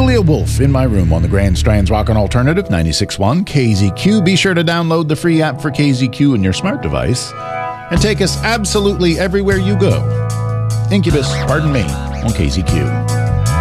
Julia Wolf in my room on the Grand Strands Rockin' Alternative 96.1 KZQ. Be sure to download the free app for KZQ in your smart device and take us absolutely everywhere you go. Incubus, pardon me, on KZQ.